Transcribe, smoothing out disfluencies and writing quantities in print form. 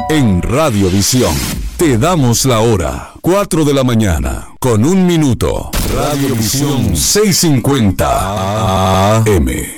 En Radiovisión te damos la hora, 4 de la mañana, con 1 minuto. Radiovisión 650 AM.